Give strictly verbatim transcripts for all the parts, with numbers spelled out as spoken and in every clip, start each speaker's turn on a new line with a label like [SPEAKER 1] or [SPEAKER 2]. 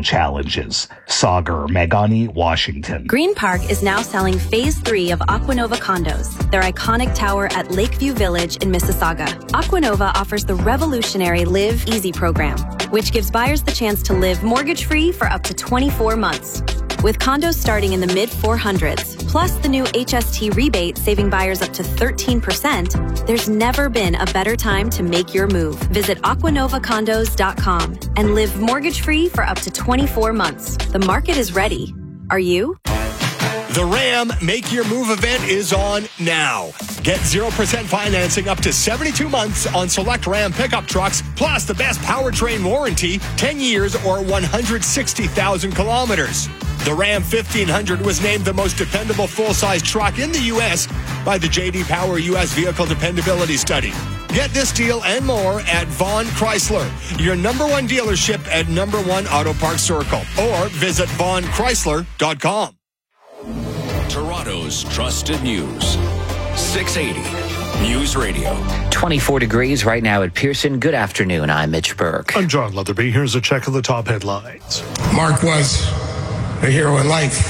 [SPEAKER 1] no challenges. Sagar Megani, Washington.
[SPEAKER 2] Green Park is now selling Phase three of Aquanova condos, their iconic tower at Lakeview Village in Mississauga. Aquanova offers the revolutionary Live Easy program, which gives buyers the chance to live mortgage-free for up to twenty-four months. With condos starting in the mid four hundreds, plus the new H S T rebate saving buyers up to thirteen percent, there's never been a better time to make your move. Visit aquanova condos dot com and live mortgage-free for up to twenty-four months. The market is ready. Are you?
[SPEAKER 3] The Ram Make Your Move event is on now. Get zero percent financing up to seventy-two months on select Ram pickup trucks, plus the best powertrain warranty, ten years or one hundred sixty thousand kilometers. The Ram fifteen hundred was named the most dependable full-size truck in the U S by the J D Power U S Vehicle Dependability Study. Get this deal and more at Vaughn Chrysler, your number one dealership at number one Auto Parts Circle, or visit vaughn chrysler dot com.
[SPEAKER 4] Toronto's trusted news. six eighty News Radio.
[SPEAKER 5] twenty-four degrees right now at Pearson. Good afternoon. I'm Mitch Burke.
[SPEAKER 6] I'm John Leatherby. Here's a check of the top headlines.
[SPEAKER 7] Mark was a hero in life.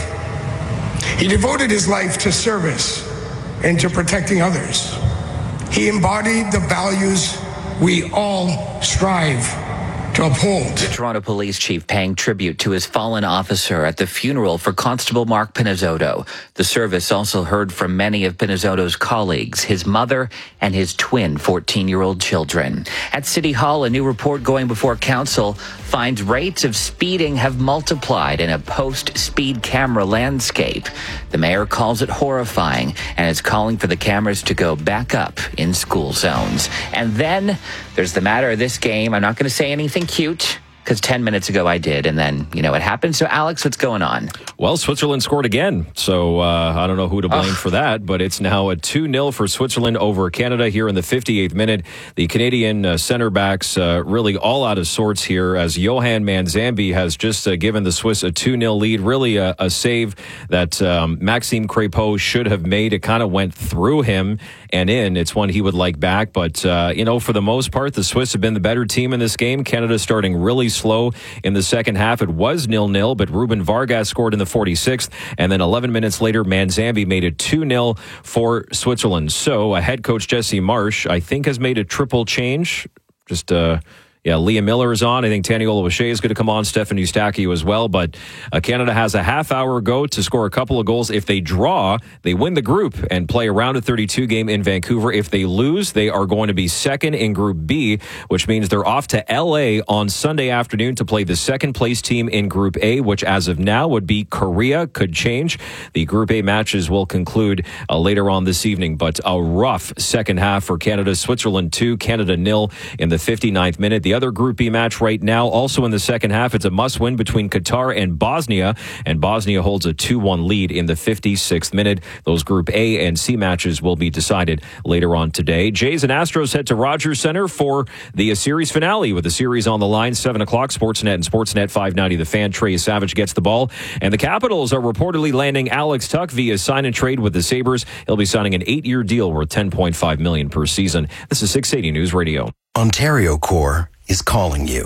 [SPEAKER 7] He devoted his life to service and to protecting others. He embodied the values we all strive to uphold.
[SPEAKER 5] The Toronto Police Chief paying tribute to his fallen officer at the funeral for Constable Mark Pinizzotto. The service also heard from many of Pinizzotto's colleagues, his mother, and his twin fourteen-year-old children. At City Hall, a new report going before council finds rates of speeding have multiplied in a post-speed camera landscape. The mayor calls it horrifying and is calling for the cameras to go back up in school zones. And then there's the matter of this game. I'm not going to say anything cute, because ten minutes ago I did, and then, you know, it happened. So, Alex, what's going on?
[SPEAKER 8] Well, Switzerland scored again, so uh, I don't know who to blame Ugh. for that, but it's now a two nil for Switzerland over Canada here in the fifty-eighth minute. The Canadian uh, center backs uh, really all out of sorts here, as Johan Manzambi has just uh, given the Swiss a two nil lead. Really a, a save that um, Maxime Crépeau should have made. It kind of went through him and in. It's one he would like back, but, uh, you know, for the most part, the Swiss have been the better team in this game. Canada starting really slow in the second half. It was nil nil, but Ruben Vargas scored in the forty-sixth, and then eleven minutes later, Manzambi made it two nil for Switzerland. So, uh, head coach Jesse Marsh, I think, has made a triple change. Just, uh, yeah, Liam Miller is on. I think Taniolo O'Shea is going to come on, Stefan Eustachio as well. But uh, Canada has a half hour ago to score a couple of goals. If they draw, they win the group and play a round of thirty-two game in Vancouver. If they lose, they are going to be second in Group B, which means they're off to L A on Sunday afternoon to play the second place team in Group A, which as of now would be Korea. Could change. The Group A matches will conclude uh, later on this evening. But a rough second half for Canada. Switzerland two, Canada nil in the fifty-ninth minute. The other Group B match right now, also in the second half, it's a must-win between Qatar and Bosnia, and Bosnia holds a two one lead in the fifty-sixth minute. Those Group A and C matches will be decided later on today. Jays and Astros head to Rogers Center for the series finale, with the series on the line, seven o'clock, Sportsnet and Sportsnet five ninety. The Fan, Trey Savage gets the ball, and the Capitals are reportedly landing Alex Tuch via sign and trade with the Sabres. He'll be signing an eight-year deal worth ten point five million dollars per season. This is six eighty News Radio.
[SPEAKER 9] Ontario Corps is calling you.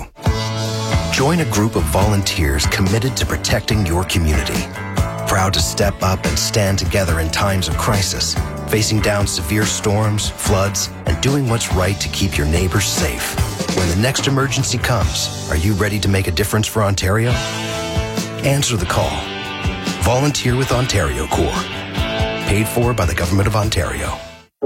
[SPEAKER 9] Join a group of volunteers committed to protecting your community. Proud to step up and stand together in times of crisis, facing down severe storms, floods, and doing what's right to keep your neighbors safe. When the next emergency comes, are you ready to make a difference for Ontario? Answer the call. Volunteer with Ontario Corps. Paid for by the Government of Ontario.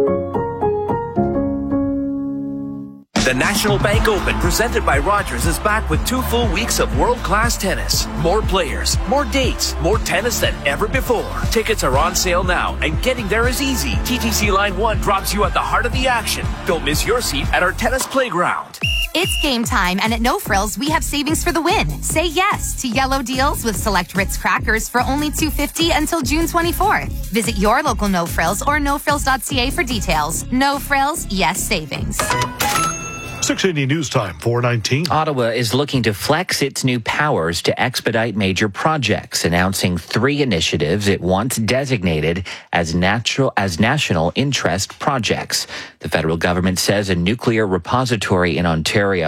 [SPEAKER 10] The National Bank Open, presented by Rogers, is back with two full weeks of world-class tennis. More players, more dates, more tennis than ever before. Tickets are on sale now, and getting there is easy. T T C Line one drops you at the heart of the action. Don't miss your seat at our tennis playground.
[SPEAKER 11] It's game time, and at No Frills, we have savings for the win. Say yes to yellow deals with select Ritz crackers for only two dollars and fifty cents until June twenty-fourth. Visit your local No Frills or no frills dot c a for details. No Frills, yes savings.
[SPEAKER 6] six eighty News Time, four nineteen.
[SPEAKER 5] Ottawa is looking to flex its new powers to expedite major projects, announcing three initiatives it wants designated as natural as national interest projects. The federal government says a nuclear repository in Ontario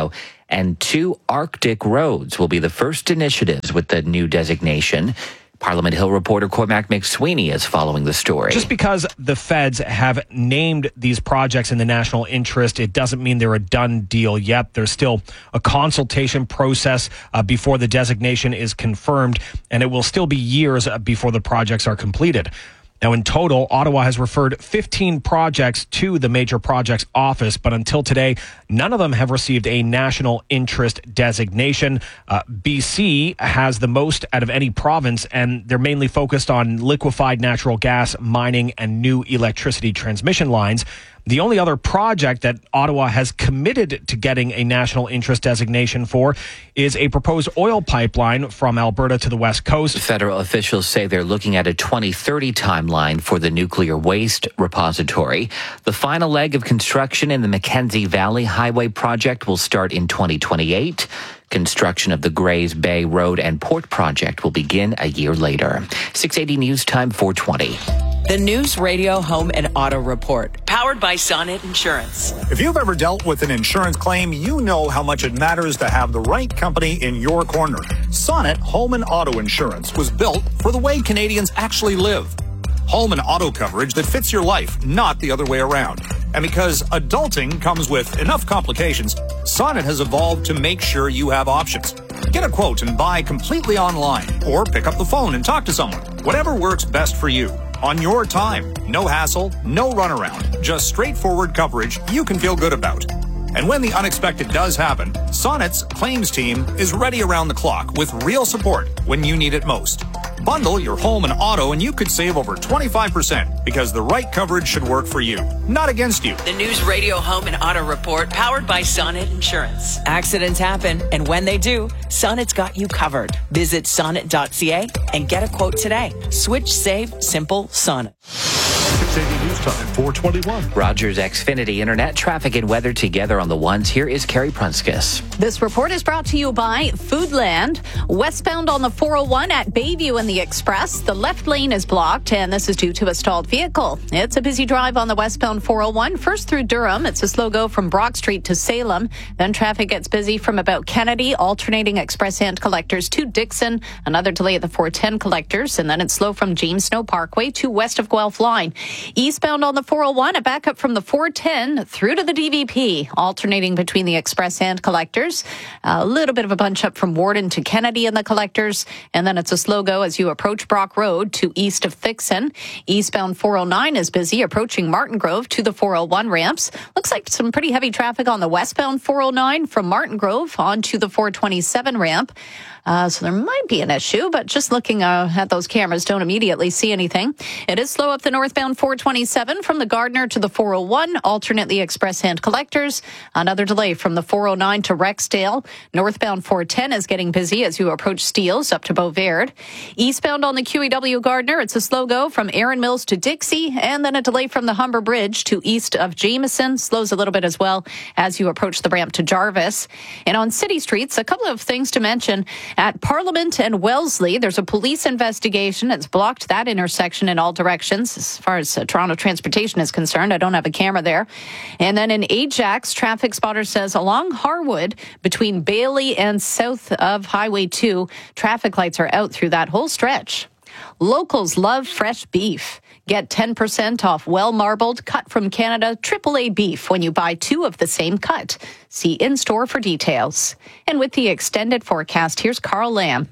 [SPEAKER 5] and two Arctic roads will be the first initiatives with the new designation. Parliament Hill reporter Cormac McSweeney is following the story.
[SPEAKER 12] Just because the feds have named these projects in the national interest, it doesn't mean they're a done deal yet. There's still a consultation process uh, before the designation is confirmed, and it will still be years uh, before the projects are completed. Now, in total, Ottawa has referred fifteen projects to the Major Projects Office, but until today, none of them have received a national interest designation. Uh, B C has the most out of any province, and they're mainly focused on liquefied natural gas, mining, and new electricity transmission lines. The only other project that Ottawa has committed to getting a national interest designation for is a proposed oil pipeline from Alberta to the West Coast.
[SPEAKER 5] Federal officials say they're looking at a twenty thirty timeline for the nuclear waste repository. The final leg of construction in the Mackenzie Valley Highway project will start in twenty twenty-eight. Construction of the Grays Bay Road and Port project will begin a year later. six eighty News Time, four twenty.
[SPEAKER 13] The News Radio Home and Auto Report, powered by Sonnet Insurance.
[SPEAKER 14] If you've ever dealt with an insurance claim, you know how much it matters to have the right company in your corner. Sonnet Home and Auto Insurance was built for the way Canadians actually live. Home and auto coverage that fits your life, not the other way around. And because adulting comes with enough complications, Sonnet has evolved to make sure you have options. Get a quote and buy completely online, or pick up the phone and talk to someone. Whatever works best for you. On your time. No hassle, no runaround. Just straightforward coverage you can feel good about. And when the unexpected does happen, Sonnet's claims team is ready around the clock with real support when you need it most. Bundle your home and auto and you could save over twenty-five percent because the right coverage should work for you, not against you.
[SPEAKER 13] The News Radio Home and Auto Report, powered by Sonnet Insurance. Accidents happen, and when they do, Sonnet's got you covered. Visit sonnet dot c a and get a quote today. Switch, save, simple, Sonnet.
[SPEAKER 6] six eighty News Time, four twenty-one.
[SPEAKER 5] Rogers Xfinity Internet, traffic and weather together on the ones. Here is Carrie Prunskis.
[SPEAKER 15] This report is brought to you by Foodland. Westbound on the four oh one at Bayview and the Express. The left lane is blocked, and this is due to a stalled vehicle. It's a busy drive on the westbound four oh one. First through Durham. It's a slow go from Brock Street to Salem. Then traffic gets busy from about Kennedy, alternating express hand collectors to Dixon. Another delay at the four ten collectors, and then it's slow from James Snow Parkway to west of Guelph Line. Eastbound on the four oh one, a backup from the four ten through to the D V P, alternating between the express hand collectors. A little bit of a bunch up from Warden to Kennedy and the collectors, and then it's a slow go as you approach Brock Road to east of Thixon. Eastbound four oh nine is busy, approaching Martin Grove to the four oh one ramps. Looks like some pretty heavy traffic on the westbound four oh nine from Martin Grove onto the four twenty-seven ramp. Uh, so there might be an issue, but just looking uh, at those cameras, don't immediately see anything. It is slow up the northbound four twenty-seven from the Gardner to the four oh one, alternately express hand collectors. Another delay from the four oh nine to Rexdale. Northbound four ten is getting busy as you approach Steeles up to Beauverde. Eastbound on the Q E W Gardner, it's a slow go from Erin Mills to Dixie, and then a delay from the Humber Bridge to east of Jameson. Slows a little bit as well as you approach the ramp to Jarvis. And on city streets, a couple of things to mention. At Parliament and Wellesley, there's a police investigation. It's blocked that intersection in all directions. As far as uh, Toronto transportation is concerned, I don't have a camera there. And then in Ajax, traffic spotter says along Harwood between Bailey and south of Highway two, traffic lights are out through that whole stretch. Locals love fresh beef. Get ten percent off well-marbled, cut from Canada, triple A beef when you buy two of the same cut. See in-store for details. And with the extended forecast, here's Carl Lamb.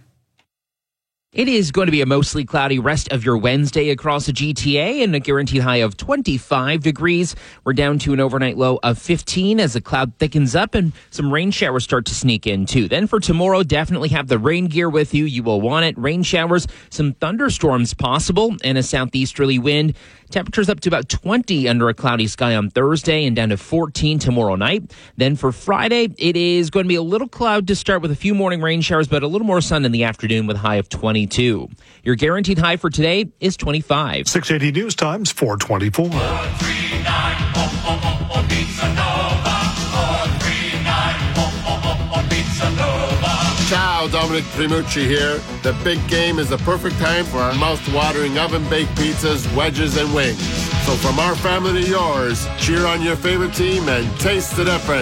[SPEAKER 16] It is going to be a mostly cloudy rest of your Wednesday across the G T A and a guaranteed high of twenty-five degrees. We're down to an overnight low of fifteen as the cloud thickens up and some rain showers start to sneak in too. Then for tomorrow, definitely have the rain gear with you. You will want it. Rain showers, some thunderstorms possible, and a southeasterly wind. Temperatures up to about twenty under a cloudy sky on Thursday and down to fourteen tomorrow night. Then for Friday, it is going to be a little cloud to start with a few morning rain showers, but a little more sun in the afternoon with a high of twenty-two. Your guaranteed high for today is twenty-five.
[SPEAKER 6] six eighty News Times, four twenty-four.
[SPEAKER 17] Ciao, Dominic Primucci here. The big game is the perfect time for our mouth-watering oven-baked pizzas, wedges, and wings. So from our family to yours, cheer on your favorite team and taste the difference.